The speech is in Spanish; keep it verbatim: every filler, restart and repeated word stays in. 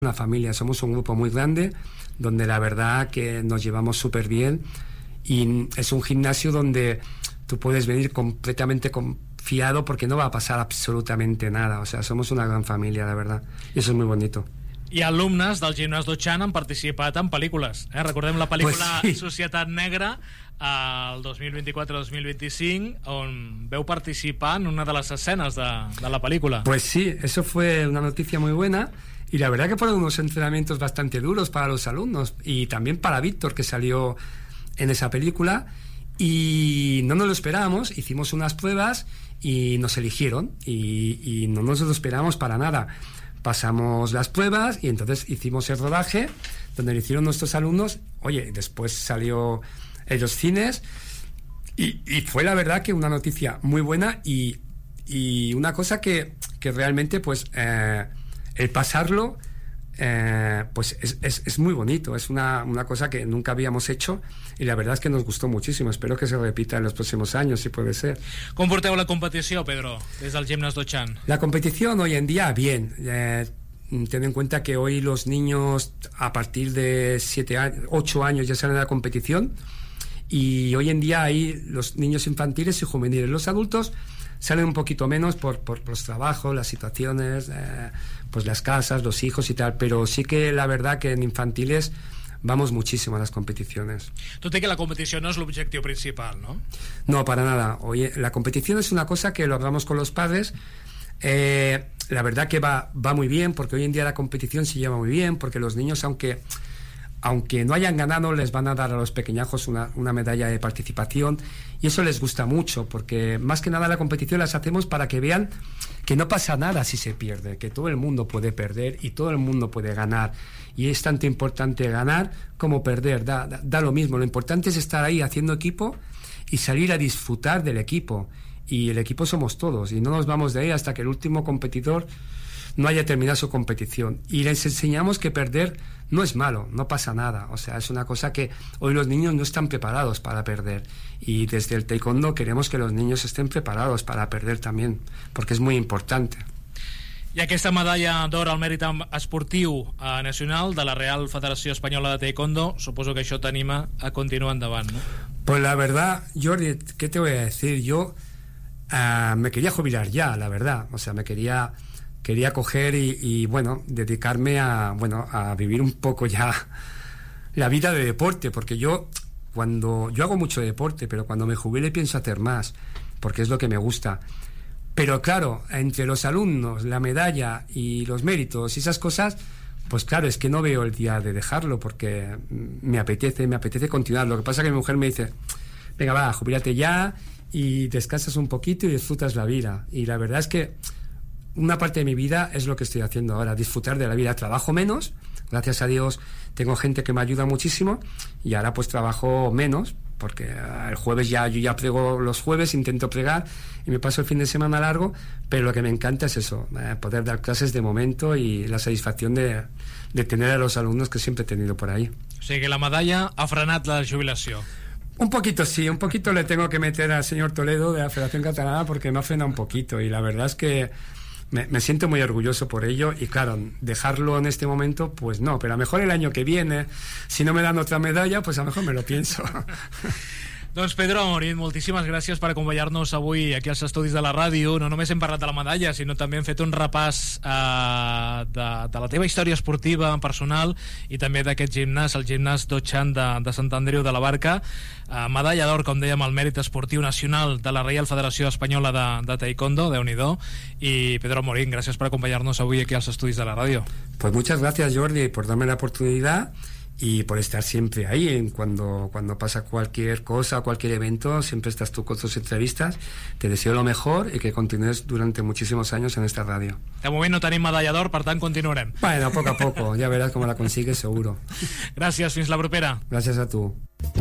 una familia, somos un grupo muy grande donde la verdad que nos llevamos súper bien y es un gimnasio donde tú puedes venir completamente confiado porque no va a pasar absolutamente nada, o sea, somos una gran familia, la verdad, y eso es muy bonito. I alumnes del Gimnàs d'Otxan han participat en pel·lícules. Eh? Recordem la pel·lícula pues sí. Societat Negra, el dos mil vint-i-quatre dos mil vint-i-cinc, on veu participar en una de les escenes de, de la pel·lícula. Pues sí, eso fue una noticia muy buena y la verdad que fueron unos entrenamientos bastante duros para los alumnos y también para Víctor, que salió en esa película, y no nos lo esperábamos, hicimos unas pruebas y nos eligieron y, y no nos lo esperábamos para nada. Pasamos las pruebas y entonces hicimos el rodaje donde lo hicieron nuestros alumnos. Oye, después salió en los cines y, y fue la verdad que una noticia muy buena y, y una cosa que, que realmente pues eh, el pasarlo eh, pues es, es, es muy bonito, es una, una cosa que nunca habíamos hecho y la verdad es que nos gustó muchísimo. Espero que se repita en los próximos años, si puede ser. Com porteu la competició, Pedro, des del Gimnàs d'Otxan? La competición hoy en día, bien. Eh, ten en cuenta que hoy los niños a partir de siete años, ocho años ya salen a la competición y hoy en día hay los niños infantiles y juveniles. Los adultos salen un poquito menos por, por, por los trabajos, las situaciones, eh, pues las casas, los hijos y tal, pero sí que la verdad que en infantiles vamos muchísimo a las competiciones. Tot i que la competició no es l'objectiu principal, ¿no? No, para nada. Oye, la competición es una cosa que lo hablamos con los padres. Eh, la verdad que va, va muy bien, porque hoy en día la competición se lleva muy bien, porque los niños, aunque aunque no hayan ganado, les van a dar a los pequeñajos una, una medalla de participación y eso les gusta mucho, porque más que nada la competición las hacemos para que vean que no pasa nada si se pierde, que todo el mundo puede perder y todo el mundo puede ganar, y es tanto importante ganar como perder, da, da, da lo mismo. Lo importante es estar ahí haciendo equipo y salir a disfrutar del equipo, y el equipo somos todos y no nos vamos de ahí hasta que el último competidor no haya terminado su competición, y les enseñamos que perder no es malo, no pasa nada, o sea, es una cosa que hoy los niños no están preparados para perder, y desde el taekwondo queremos que los niños estén preparados para perder también, porque es muy importante. I aquesta medalla d'or al mèrit esportiu eh, nacional de la Real Federació Espanyola de Taekwondo, suposo que això t'anima a continuar endavant, ¿no? Pues la verdad, Jordi, ¿qué te voy a decir? Yo uh, me quería jubilar ya, la verdad, o sea, me quería quería coger y, y bueno, dedicarme a, bueno, a vivir un poco ya la vida de deporte, porque yo cuando yo hago mucho deporte, pero cuando me jubile pienso hacer más, porque es lo que me gusta. Pero claro, entre los alumnos, la medalla y los méritos y esas cosas, pues claro, es que no veo el día de dejarlo, porque me apetece, me apetece continuar. Lo que pasa es que mi mujer me dice, venga, va, jubílate ya y descansas un poquito y disfrutas la vida. Y la verdad es que una parte de mi vida es lo que estoy haciendo ahora, disfrutar de la vida. Trabajo menos, gracias a Dios tengo gente que me ayuda muchísimo, y ahora pues trabajo menos, porque el jueves ya yo ya prego los jueves, intento pregar y me paso el fin de semana largo, pero lo que me encanta es eso, eh, poder dar clases de momento y la satisfacción de, de tener a los alumnos que siempre he tenido por ahí. O sigui que la medalla ha frenat la jubilació. Un poquito sí, un poquito le tengo que meter al señor Toledo de la Federación Catalana, porque me ha frenado un poquito, y la verdad es que Me, me siento muy orgulloso por ello, y claro, dejarlo en este momento, pues no, pero a lo mejor el año que viene, si no me dan otra medalla, pues a lo mejor me lo pienso. Doncs Pedro Amorín, moltíssimes gràcies per acompanyar-nos avui aquí als estudis de la ràdio. No només hem parlat de la medalla, sinó també hem fet un repàs eh, de, de la teva història esportiva personal i també d'aquest gimnàs, el Gimnàs d'Otxan de, de Sant Andreu de la Barca. Eh, medalla d'or, com dèiem, al mèrit esportiu nacional de la Reial Federació Espanyola de, de Taekwondo, Déu-n'hi-do. I Pedro Amorín, gràcies per acompanyar-nos avui aquí als estudis de la ràdio. Pues muchas gracias, Jordi, por darme la oportunidad y por estar siempre ahí. Cuando, cuando pasa cualquier cosa, cualquier evento, siempre estás tú con tus entrevistas. Te deseo lo mejor y que continúes durante muchísimos años en esta radio. De moment no tenim medalla d'or, per tant continuarem. Bueno, poco a poco, ya verás cómo la consigues seguro. Gràcies, fins la propera. Gràcies a tu.